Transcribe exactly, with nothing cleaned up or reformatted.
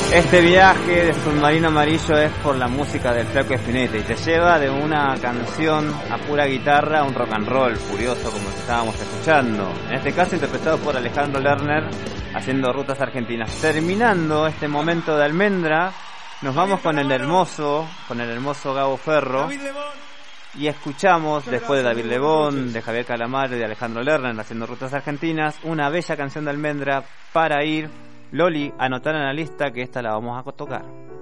Este viaje de Submarino Amarillo es por la música del Flaco Espineta y te lleva de una canción a pura guitarra a un rock and roll furioso como el que estábamos escuchando. En este caso interpretado por Alejandro Lerner haciendo Rutas Argentinas. Terminando este momento de Almendra, nos vamos con el hermoso, con el hermoso Gabo Ferro y escuchamos, después de David Lebón, de Javier Calamaro y de Alejandro Lerner haciendo Rutas Argentinas, una bella canción de Almendra para ir. Loli, anotar en la lista que esta la vamos a tocar.